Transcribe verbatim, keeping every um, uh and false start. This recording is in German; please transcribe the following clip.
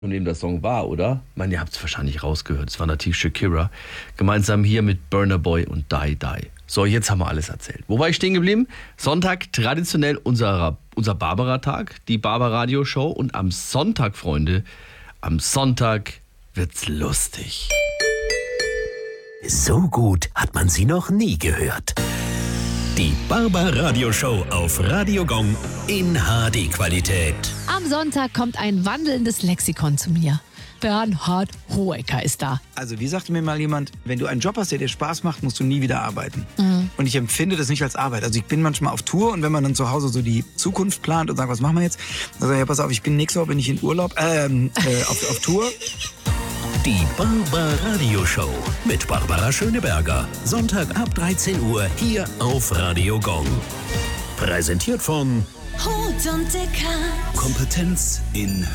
von dem der Song war, oder? Ich meine, ihr habt es wahrscheinlich rausgehört. Es war natürlich Shakira. Gemeinsam hier mit Burna Boy und Die Die. So, jetzt haben wir alles erzählt. Wo war ich stehen geblieben? Sonntag, traditionell unser, unser Barbara-Tag, die Barbara-Radio-Show. Und am Sonntag, Freunde, am Sonntag wird's lustig. So gut hat man sie noch nie gehört. Die Barbara-Radio-Show auf Radio Gong in H D-Qualität. Am Sonntag kommt ein wandelndes Lexikon zu mir. Bernhard Hoeker ist da. Also wie sagte mir mal jemand, wenn du einen Job hast, der dir Spaß macht, musst du nie wieder arbeiten. Mhm. Und ich empfinde das nicht als Arbeit. Also ich bin manchmal auf Tour und wenn man dann zu Hause so die Zukunft plant und sagt, was machen wir jetzt? Dann sage ich, ja, pass auf, ich bin nächste Woche bin ich in Urlaub, ähm, äh, auf, auf Tour. Die Barbara-Radio-Show mit Barbara Schöneberger. Sonntag ab dreizehn Uhr hier auf Radio Gong. Präsentiert von Hut und Dicker. Kompetenz in